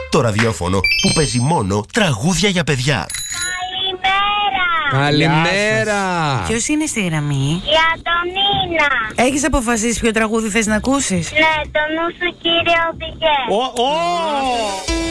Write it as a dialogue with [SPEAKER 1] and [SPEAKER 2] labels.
[SPEAKER 1] Το ραδιόφωνο που παίζει μόνο τραγούδια για παιδιά.
[SPEAKER 2] Καλημέρα!
[SPEAKER 3] Ποιος είναι στη γραμμή?
[SPEAKER 4] Για τον Νίνα.
[SPEAKER 3] Έχεις αποφασίσει ποιο τραγούδι θες να ακούσεις?
[SPEAKER 4] Ναι, το νου σου κύριε οδηγέ.